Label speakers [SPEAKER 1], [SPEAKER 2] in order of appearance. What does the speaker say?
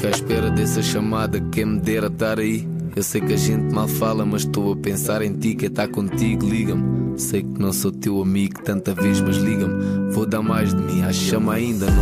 [SPEAKER 1] Fico à espera dessa chamada, quem me dera estar aí. Eu sei que a gente mal fala, mas estou a pensar em ti. Quer estar contigo, liga-me. Sei que não sou teu amigo, tanta vez, mas liga-me. Vou dar mais de mim, a chama ainda não